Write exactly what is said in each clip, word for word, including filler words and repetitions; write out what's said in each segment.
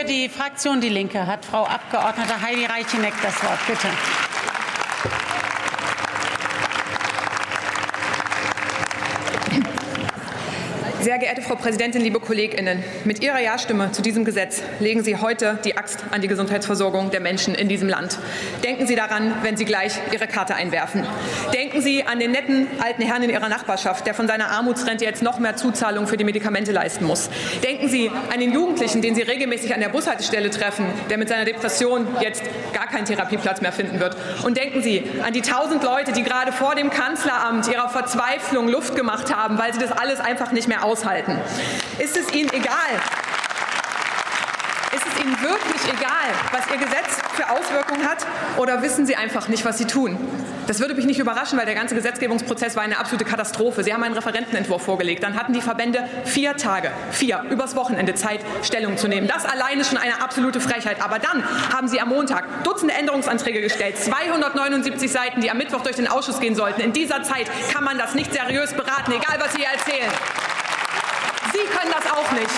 die Fraktion Die Linke hat Frau Abgeordnete Heidi Reicheneck das Wort. Bitte. Sehr geehrte Frau Präsidentin, liebe KollegInnen! Mit Ihrer Ja-Stimme zu diesem Gesetz legen Sie heute die Axt an die Gesundheitsversorgung der Menschen in diesem Land. Denken Sie daran, wenn Sie gleich Ihre Karte einwerfen. Denken Sie an den netten alten Herrn in Ihrer Nachbarschaft, der von seiner Armutsrente jetzt noch mehr Zuzahlung für die Medikamente leisten muss. Denken Sie an den Jugendlichen, den Sie regelmäßig an der Bushaltestelle treffen, der mit seiner Depression jetzt gar keinen Therapieplatz mehr finden wird. Und denken Sie an die tausend Leute, die gerade vor dem Kanzleramt ihrer Verzweiflung Luft gemacht haben, weil sie das alles einfach nicht mehr aushalten. Ist es Ihnen egal? Ist es Ihnen wirklich egal, was Ihr Gesetz für Auswirkungen hat? Oder wissen Sie einfach nicht, was Sie tun? Das würde mich nicht überraschen, weil der ganze Gesetzgebungsprozess war eine absolute Katastrophe. Sie haben einen Referentenentwurf vorgelegt. Dann hatten die Verbände vier Tage, vier, übers Wochenende Zeit, Stellung zu nehmen. Das allein ist schon eine absolute Frechheit. Aber dann haben Sie am Montag Dutzende Änderungsanträge gestellt, zweihundertneunundsiebzig Seiten, die am Mittwoch durch den Ausschuss gehen sollten. In dieser Zeit kann man das nicht seriös beraten, egal was Sie erzählen. Sie können das auch nicht.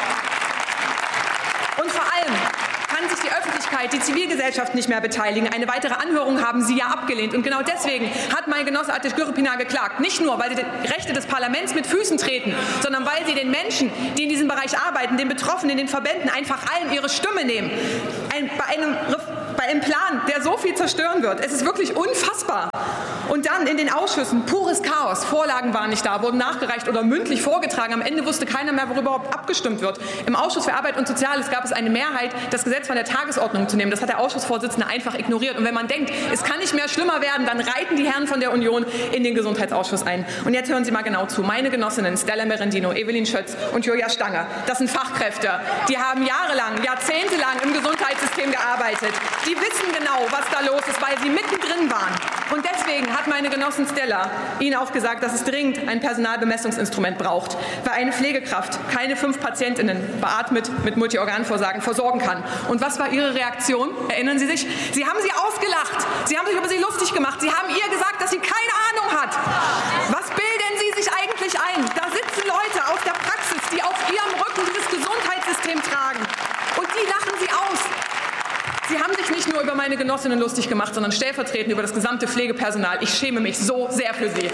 Und vor allem kann sich die Öffentlichkeit, die Zivilgesellschaft nicht mehr beteiligen. Eine weitere Anhörung haben Sie ja abgelehnt. Und genau deswegen hat mein Genosse Ateş Gürpınar geklagt. Nicht nur, weil Sie die Rechte des Parlaments mit Füßen treten, sondern weil Sie den Menschen, die in diesem Bereich arbeiten, den Betroffenen, den Verbänden einfach allen ihre Stimme nehmen. Ein, bei, einem, bei einem Plan, der so viel zerstören wird. Es ist wirklich unfassbar. Und dann in den Ausschüssen pures Chaos. Vorlagen waren nicht da, wurden nachgereicht oder mündlich vorgetragen. Am Ende wusste keiner mehr, worüber überhaupt abgestimmt wird. Im Ausschuss für Arbeit und Soziales gab es eine Mehrheit, das Gesetz von der Tagesordnung zu nehmen. Das hat der Ausschussvorsitzende einfach ignoriert. Und wenn man denkt, es kann nicht mehr schlimmer werden, dann reiten die Herren von der Union in den Gesundheitsausschuss ein. Und jetzt hören Sie mal genau zu. Meine Genossinnen Stella Merendino, Evelyn Schötz und Julia Stange, das sind Fachkräfte. Die haben jahrelang, jahrzehntelang im Gesundheitssystem gearbeitet. Die wissen genau, was da los ist, weil sie mittendrin waren. Und deswegen hat meine Genossin Stella Ihnen auch gesagt, dass es dringend ein Personalbemessungsinstrument braucht, weil eine Pflegekraft keine fünf Patientinnen beatmet mit Multiorganversagen versorgen kann. Und was war Ihre Reaktion? Erinnern Sie sich? Sie haben sie ausgelacht. Sie haben sich über sie lustig gemacht. Sie haben ihr gesagt, dass sie keine Ahnung hat. Was bilden Sie sich eigentlich ein? Da sitzen Leute aus der Praxis, die auf ihrem Rücken dieses Gesundheitssystem tragen. Und die lachen Sie aus. Sie haben sich nicht nur über meine Genossinnen lustig gemacht, sondern stellvertretend über das gesamte Pflegepersonal. Ich schäme mich so sehr für Sie.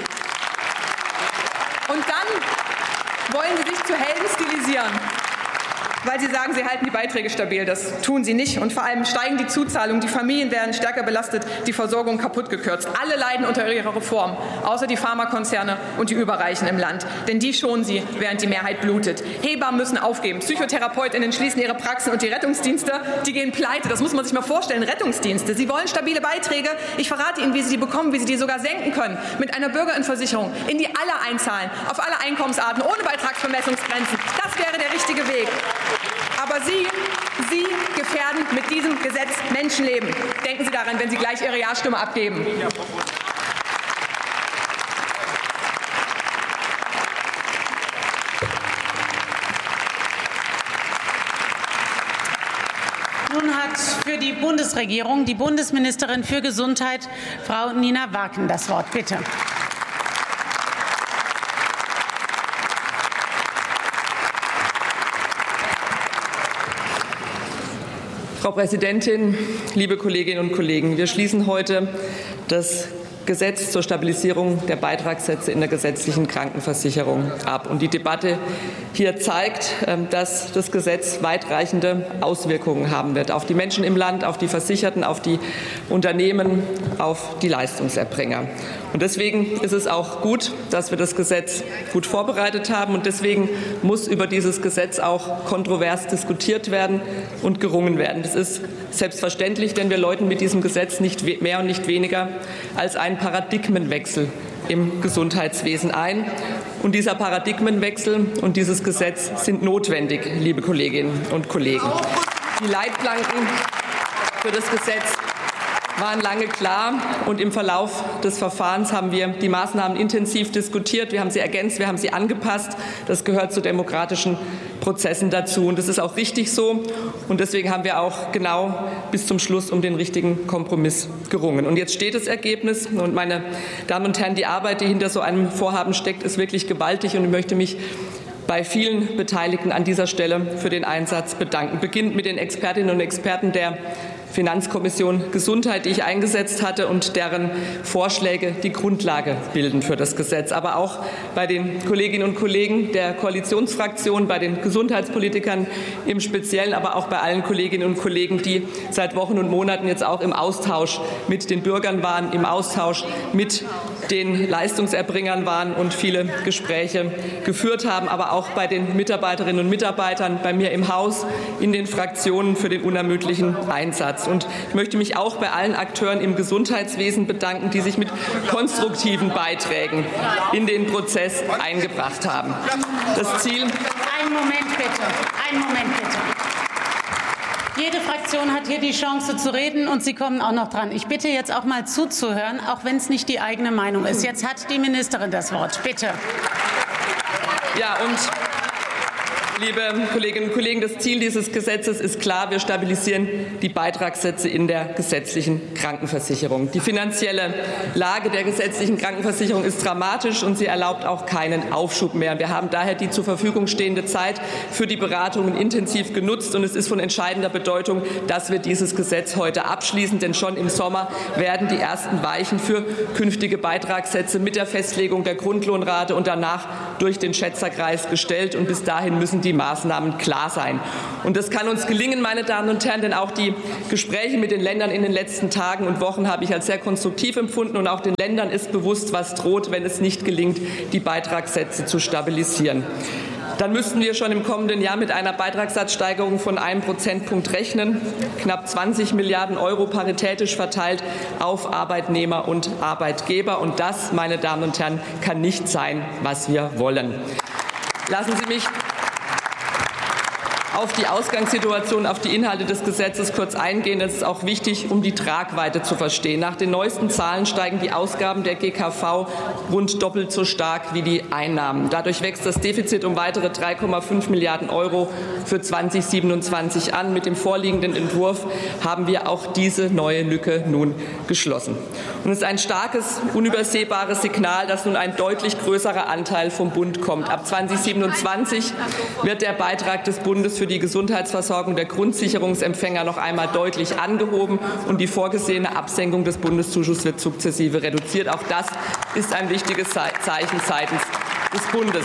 Und dann wollen Sie sich zu Helden stilisieren, weil Sie sagen, Sie halten die Beiträge stabil. Das tun Sie nicht. Und vor allem steigen die Zuzahlungen, die Familien werden stärker belastet, die Versorgung kaputt gekürzt. Alle leiden unter Ihrer Reform, außer die Pharmakonzerne und die Überreichen im Land. Denn die schonen Sie, während die Mehrheit blutet. Hebammen müssen aufgeben, PsychotherapeutInnen schließen ihre Praxen und die Rettungsdienste, die gehen pleite. Das muss man sich mal vorstellen, Rettungsdienste. Sie wollen stabile Beiträge. Ich verrate Ihnen, wie Sie die bekommen, wie Sie die sogar senken können. Mit einer Bürgerinnenversicherung, in die alle einzahlen, auf alle Einkommensarten, ohne Beitragsvermessungsgrenzen. Das wäre der richtige Weg. Aber Sie, Sie gefährden mit diesem Gesetz Menschenleben. Denken Sie daran, wenn Sie gleich Ihre Ja-Stimme abgeben. Nun hat für die Bundesregierung die Bundesministerin für Gesundheit, Frau Nina Warken, das Wort. Bitte. Frau Präsidentin, liebe Kolleginnen und Kollegen! Wir schließen heute das Gesetz zur Stabilisierung der Beitragssätze in der gesetzlichen Krankenversicherung ab. Und die Debatte hier zeigt, dass das Gesetz weitreichende Auswirkungen haben wird auf die Menschen im Land, auf die Versicherten, auf die Unternehmen, auf die Leistungserbringer. Und deswegen ist es auch gut, dass wir das Gesetz gut vorbereitet haben. Und deswegen muss über dieses Gesetz auch kontrovers diskutiert werden und gerungen werden. Das ist selbstverständlich, denn wir läuten mit diesem Gesetz nicht mehr und nicht weniger als einen Paradigmenwechsel im Gesundheitswesen ein. Und dieser Paradigmenwechsel und dieses Gesetz sind notwendig, liebe Kolleginnen und Kollegen. Die Leitplanken für das Gesetz waren lange klar, und im Verlauf des Verfahrens haben wir die Maßnahmen intensiv diskutiert. Wir haben sie ergänzt, wir haben sie angepasst. Das gehört zu demokratischen Prozessen dazu, und das ist auch richtig so. Und deswegen haben wir auch genau bis zum Schluss um den richtigen Kompromiss gerungen. Und jetzt steht das Ergebnis. Und meine Damen und Herren, die Arbeit, die hinter so einem Vorhaben steckt, ist wirklich gewaltig. Und ich möchte mich bei vielen Beteiligten an dieser Stelle für den Einsatz bedanken. Beginnt mit den Expertinnen und Experten der Finanzkommission Gesundheit, die ich eingesetzt hatte und deren Vorschläge die Grundlage bilden für das Gesetz. Aber auch bei den Kolleginnen und Kollegen der Koalitionsfraktion, bei den Gesundheitspolitikern im Speziellen, aber auch bei allen Kolleginnen und Kollegen, die seit Wochen und Monaten jetzt auch im Austausch mit den Bürgern waren, im Austausch mit den Leistungserbringern waren und viele Gespräche geführt haben, aber auch bei den Mitarbeiterinnen und Mitarbeitern bei mir im Haus, in den Fraktionen für den unermüdlichen Einsatz. Und ich möchte mich auch bei allen Akteuren im Gesundheitswesen bedanken, die sich mit konstruktiven Beiträgen in den Prozess eingebracht haben. Das Ziel. Einen Moment bitte. Einen Moment bitte. Jede Fraktion hat hier die Chance zu reden, und Sie kommen auch noch dran. Ich bitte jetzt auch mal zuzuhören, auch wenn es nicht die eigene Meinung ist. Jetzt hat die Ministerin das Wort. Bitte. Ja, und liebe Kolleginnen und Kollegen, das Ziel dieses Gesetzes ist klar. Wir stabilisieren die Beitragssätze in der gesetzlichen Krankenversicherung. Die finanzielle Lage der gesetzlichen Krankenversicherung ist dramatisch, und sie erlaubt auch keinen Aufschub mehr. Wir haben daher die zur Verfügung stehende Zeit für die Beratungen intensiv genutzt, und es ist von entscheidender Bedeutung, dass wir dieses Gesetz heute abschließen. Denn schon im Sommer werden die ersten Weichen für künftige Beitragssätze mit der Festlegung der Grundlohnrate und danach durch den Schätzerkreis gestellt. Und bis dahin müssen die Maßnahmen klar sein. Und das kann uns gelingen, meine Damen und Herren, denn auch die Gespräche mit den Ländern in den letzten Tagen und Wochen habe ich als sehr konstruktiv empfunden, und auch den Ländern ist bewusst, was droht, wenn es nicht gelingt, die Beitragssätze zu stabilisieren. Dann müssten wir schon im kommenden Jahr mit einer Beitragssatzsteigerung von einem Prozentpunkt rechnen, knapp zwanzig Milliarden Euro paritätisch verteilt auf Arbeitnehmer und Arbeitgeber. Und das, meine Damen und Herren, kann nicht sein, was wir wollen. Lassen Sie mich auf die Ausgangssituation, auf die Inhalte des Gesetzes kurz eingehen. Das ist auch wichtig, um die Tragweite zu verstehen. Nach den neuesten Zahlen steigen die Ausgaben der G K V rund doppelt so stark wie die Einnahmen. Dadurch wächst das Defizit um weitere drei Komma fünf Milliarden Euro für zweitausendsiebenundzwanzig an. Mit dem vorliegenden Entwurf haben wir auch diese neue Lücke nun geschlossen. Und es ist ein starkes, unübersehbares Signal, dass nun ein deutlich größerer Anteil vom Bund kommt. Ab zweitausendsiebenundzwanzig wird der Beitrag des Bundes für die Gesundheitsversorgung der Grundsicherungsempfänger noch einmal deutlich angehoben, und die vorgesehene Absenkung des Bundeszuschusses wird sukzessive reduziert. Auch das ist ein wichtiges Zeichen seitens des Bundes.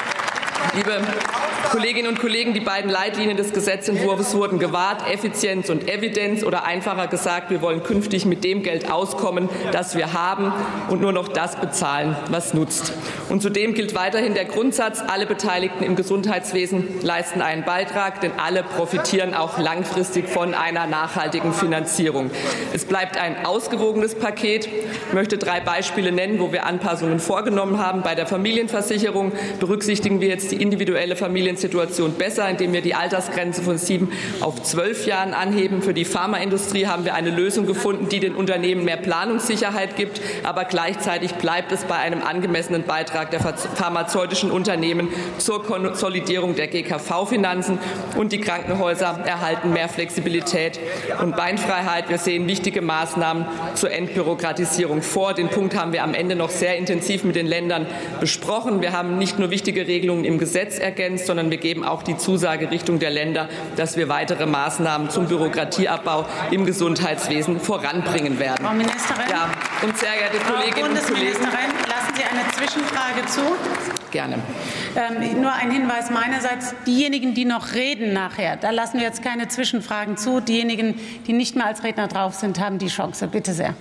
Liebe Kolleginnen und Kollegen, die beiden Leitlinien des Gesetzentwurfs wurden gewahrt: Effizienz und Evidenz, oder einfacher gesagt, wir wollen künftig mit dem Geld auskommen, das wir haben, und nur noch das bezahlen, was nutzt. Und zudem gilt weiterhin der Grundsatz: Alle Beteiligten im Gesundheitswesen leisten einen Beitrag, denn alle profitieren auch langfristig von einer nachhaltigen Finanzierung. Es bleibt ein ausgewogenes Paket. Ich möchte drei Beispiele nennen, wo wir Anpassungen vorgenommen haben. Bei der Familienversicherung berücksichtigen wir jetzt die individuelle Familiensituation besser, indem wir die Altersgrenze von sieben auf zwölf Jahren anheben. Für die Pharmaindustrie haben wir eine Lösung gefunden, die den Unternehmen mehr Planungssicherheit gibt, aber gleichzeitig bleibt es bei einem angemessenen Beitrag der pharmazeutischen Unternehmen zur Konsolidierung der G K V-Finanzen, und die Krankenhäuser erhalten mehr Flexibilität und Beinfreiheit. Wir sehen wichtige Maßnahmen zur Entbürokratisierung vor. Den Punkt haben wir am Ende noch sehr intensiv mit den Ländern besprochen. Wir haben nicht nur wichtige Regelungen im Gesetz ergänzt, sondern wir geben auch die Zusage Richtung der Länder, dass wir weitere Maßnahmen zum Bürokratieabbau im Gesundheitswesen voranbringen werden. Frau Ministerin. Ja, und sehr geehrte Frau Kolleginnen und Kollegen, Bundesministerin, lassen Sie eine Zwischenfrage zu? Gerne. Ähm, nur ein Hinweis meinerseits: Diejenigen, die noch reden nachher, da lassen wir jetzt keine Zwischenfragen zu. Diejenigen, die nicht mehr als Redner drauf sind, haben die Chance. Bitte sehr.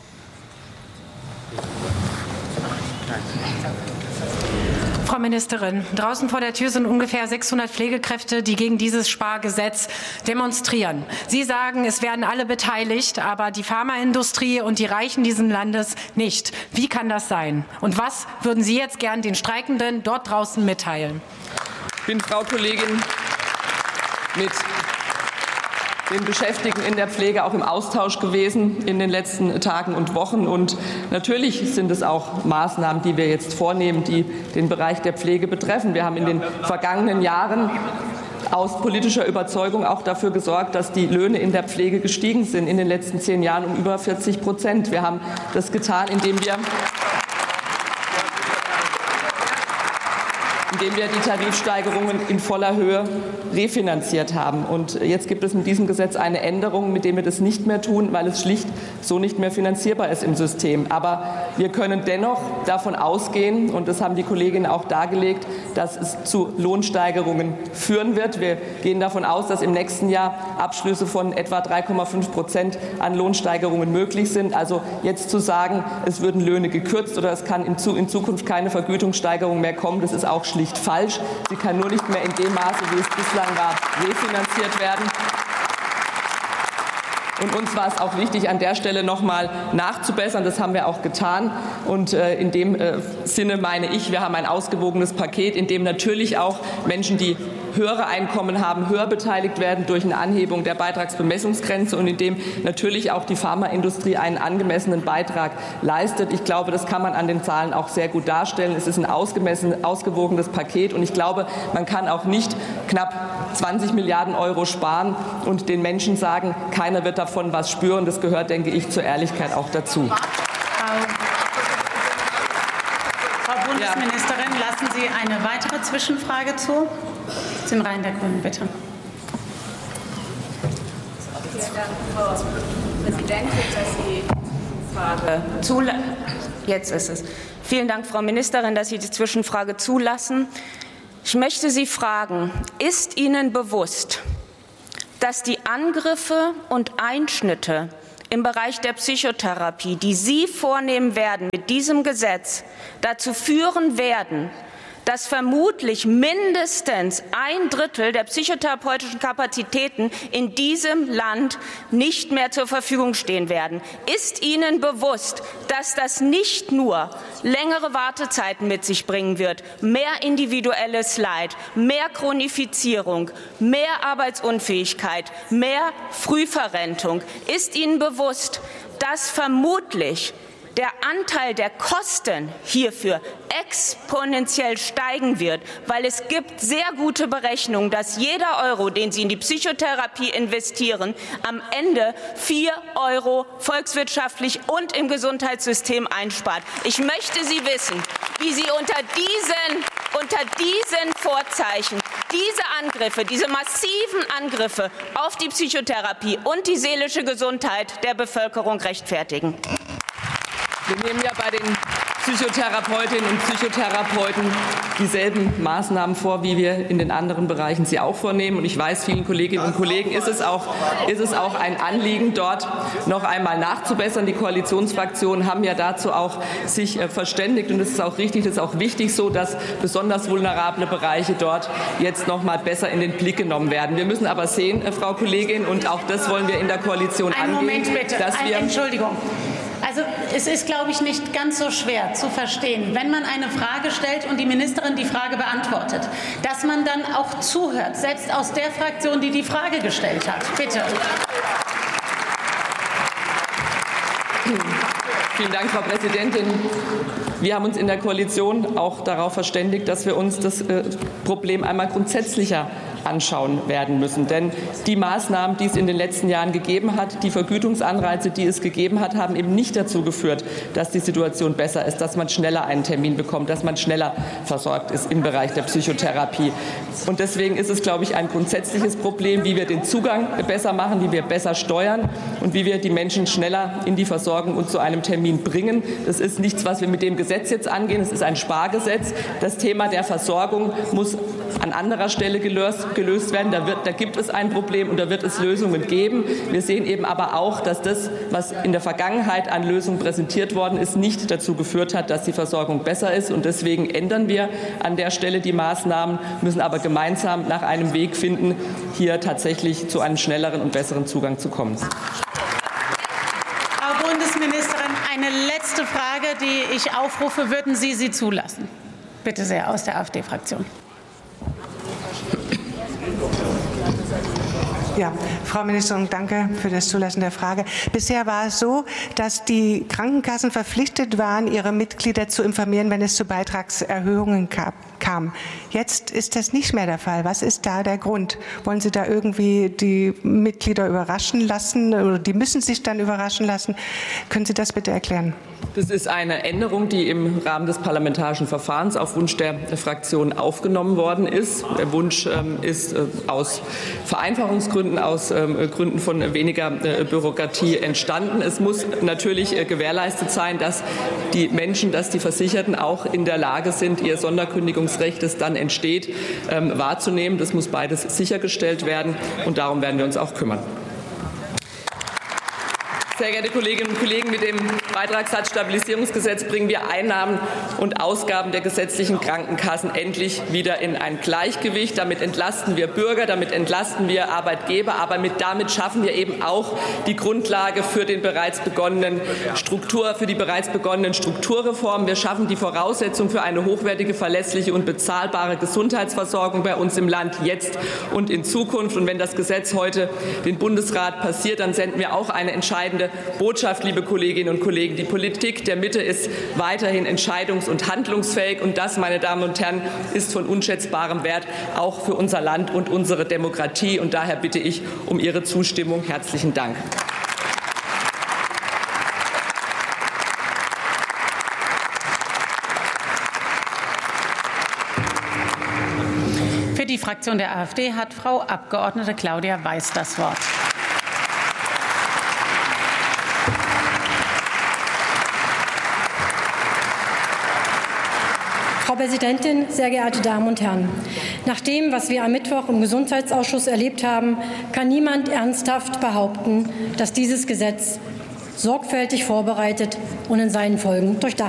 Frau Ministerin, draußen vor der Tür sind ungefähr sechshundert Pflegekräfte, die gegen dieses Spargesetz demonstrieren. Sie sagen, es werden alle beteiligt, aber die Pharmaindustrie und die Reichen dieses Landes nicht. Wie kann das sein? Und was würden Sie jetzt gern den Streikenden dort draußen mitteilen? Ich bin, Frau Kollegin, mit den Beschäftigten in der Pflege auch im Austausch gewesen in den letzten Tagen und Wochen. Und natürlich sind es auch Maßnahmen, die wir jetzt vornehmen, die den Bereich der Pflege betreffen. Wir haben in den vergangenen Jahren aus politischer Überzeugung auch dafür gesorgt, dass die Löhne in der Pflege gestiegen sind in den letzten zehn Jahren um über vierzig Prozent. Wir haben das getan, indem wir indem wir die Tarifsteigerungen in voller Höhe refinanziert haben. Und jetzt gibt es mit diesem Gesetz eine Änderung, mit der wir das nicht mehr tun, weil es schlicht so nicht mehr finanzierbar ist im System. Aber wir können dennoch davon ausgehen, und das haben die Kolleginnen auch dargelegt, dass es zu Lohnsteigerungen führen wird. Wir gehen davon aus, dass im nächsten Jahr Abschlüsse von etwa drei Komma fünf Prozent an Lohnsteigerungen möglich sind. Also jetzt zu sagen, es würden Löhne gekürzt oder es kann in Zukunft keine Vergütungssteigerung mehr kommen, das ist auch schlicht falsch. Sie kann nur nicht mehr in dem Maße, wie es bislang war, refinanziert werden. Und uns war es auch wichtig, an der Stelle noch mal nachzubessern. Das haben wir auch getan. Und äh, in dem äh, Sinne meine ich, wir haben ein ausgewogenes Paket, in dem natürlich auch Menschen, die höhere Einkommen haben, höher beteiligt werden durch eine Anhebung der Beitragsbemessungsgrenze und in dem natürlich auch die Pharmaindustrie einen angemessenen Beitrag leistet. Ich glaube, das kann man an den Zahlen auch sehr gut darstellen. Es ist ein ausgemessen, ausgewogenes Paket und ich glaube, man kann auch nicht knapp zwanzig Milliarden Euro sparen und den Menschen sagen, keiner wird davon was spüren. Das gehört, denke ich, zur Ehrlichkeit auch dazu. Frau Bundesministerin, lassen Sie eine weitere Zwischenfrage zu? Aus den Reihen der Grünen, bitte. Vielen Dank, Frau Präsidentin, dass Sie die Frage zulassen. Jetzt ist es. Vielen Dank, Frau Ministerin, dass Sie die Zwischenfrage zulassen. Ich möchte Sie fragen, ist Ihnen bewusst, dass die Angriffe und Einschnitte im Bereich der Psychotherapie, die Sie vornehmen werden mit diesem Gesetz, dazu führen werden, dass vermutlich mindestens ein Drittel der psychotherapeutischen Kapazitäten in diesem Land nicht mehr zur Verfügung stehen werden? Ist Ihnen bewusst, dass das nicht nur längere Wartezeiten mit sich bringen wird, mehr individuelles Leid, mehr Chronifizierung, mehr Arbeitsunfähigkeit, mehr Frühverrentung? Ist Ihnen bewusst, dass vermutlich der Anteil der Kosten hierfür exponentiell steigen wird, weil es gibt sehr gute Berechnungen, dass jeder Euro, den Sie in die Psychotherapie investieren, am Ende vier Euro volkswirtschaftlich und im Gesundheitssystem einspart. Ich möchte Sie wissen, wie Sie unter diesen, unter diesen Vorzeichen diese Angriffe, diese massiven Angriffe auf die Psychotherapie und die seelische Gesundheit der Bevölkerung rechtfertigen. Wir nehmen ja bei den Psychotherapeutinnen und Psychotherapeuten dieselben Maßnahmen vor, wie wir in den anderen Bereichen sie auch vornehmen. Und ich weiß, vielen Kolleginnen und Kollegen ist es auch, ist es auch ein Anliegen, dort noch einmal nachzubessern. Die Koalitionsfraktionen haben ja dazu auch sich verständigt. Und es ist auch richtig, es ist auch wichtig so, dass besonders vulnerable Bereiche dort jetzt noch mal besser in den Blick genommen werden. Wir müssen aber sehen, Frau Kollegin, und auch das wollen wir in der Koalition Einen angehen. Moment bitte. Dass wir Entschuldigung. Also es ist, glaube ich, nicht ganz so schwer zu verstehen, wenn man eine Frage stellt und die Ministerin die Frage beantwortet, dass man dann auch zuhört, selbst aus der Fraktion, die die Frage gestellt hat. Bitte. Vielen Dank, Frau Präsidentin. Wir haben uns in der Koalition auch darauf verständigt, dass wir uns das äh, Problem einmal grundsätzlicher anschauen werden müssen. Denn die Maßnahmen, die es in den letzten Jahren gegeben hat, die Vergütungsanreize, die es gegeben hat, haben eben nicht dazu geführt, dass die Situation besser ist, dass man schneller einen Termin bekommt, dass man schneller versorgt ist im Bereich der Psychotherapie. Und deswegen ist es, glaube ich, ein grundsätzliches Problem, wie wir den Zugang besser machen, wie wir besser steuern und wie wir die Menschen schneller in die Versorgung und zu einem Termin bringen. Das ist nichts, was wir mit dem Gesetz jetzt angehen. Es ist ein Spargesetz. Das Thema der Versorgung muss an anderer Stelle gelöst gelöst werden. Da, wird, da gibt es ein Problem und da wird es Lösungen geben. Wir sehen eben aber auch, dass das, was in der Vergangenheit an Lösungen präsentiert worden ist, nicht dazu geführt hat, dass die Versorgung besser ist. Und deswegen ändern wir an der Stelle die Maßnahmen, müssen aber gemeinsam nach einem Weg finden, hier tatsächlich zu einem schnelleren und besseren Zugang zu kommen. Frau Bundesministerin, eine letzte Frage, die ich aufrufe. Würden Sie sie zulassen? Bitte sehr, aus der AfD-Fraktion. Ja, Frau Ministerin, danke für das Zulassen der Frage. Bisher war es so, dass die Krankenkassen verpflichtet waren, ihre Mitglieder zu informieren, wenn es zu Beitragserhöhungen kam. Jetzt ist das nicht mehr der Fall. Was ist da der Grund? Wollen Sie da irgendwie die Mitglieder überraschen lassen oder die müssen sich dann überraschen lassen? Können Sie das bitte erklären? Das ist eine Änderung, die im Rahmen des parlamentarischen Verfahrens auf Wunsch der Fraktion aufgenommen worden ist. Der Wunsch ähm, ist äh, aus Vereinfachungsgründen, aus ähm, Gründen von weniger äh, Bürokratie entstanden. Es muss natürlich äh, gewährleistet sein, dass die Menschen, dass die Versicherten auch in der Lage sind, ihr Sonderkündigungsrecht, das dann entsteht, ähm, wahrzunehmen. Das muss beides sichergestellt werden, und darum werden wir uns auch kümmern. Sehr geehrte Kolleginnen und Kollegen, mit dem Beitragssatzstabilisierungsgesetz bringen wir Einnahmen und Ausgaben der gesetzlichen Krankenkassen endlich wieder in ein Gleichgewicht. Damit entlasten wir Bürger, damit entlasten wir Arbeitgeber, aber mit, damit schaffen wir eben auch die Grundlage für, den bereits begonnenen Struktur, für die bereits begonnenen Strukturreformen. Wir schaffen die Voraussetzung für eine hochwertige, verlässliche und bezahlbare Gesundheitsversorgung bei uns im Land jetzt und in Zukunft. Und wenn das Gesetz heute den Bundesrat passiert, dann senden wir auch eine entscheidende Botschaft, liebe Kolleginnen und Kollegen. Die Politik der Mitte ist weiterhin entscheidungs- und handlungsfähig, und das, meine Damen und Herren, ist von unschätzbarem Wert, auch für unser Land und unsere Demokratie. Und daher bitte ich um Ihre Zustimmung. Herzlichen Dank. Für die Fraktion der AfD hat Frau Abgeordnete Claudia Weiß das Wort. Frau Präsidentin, sehr geehrte Damen und Herren! Nach dem, was wir am Mittwoch im Gesundheitsausschuss erlebt haben, kann niemand ernsthaft behaupten, dass dieses Gesetz sorgfältig vorbereitet und in seinen Folgen durchdacht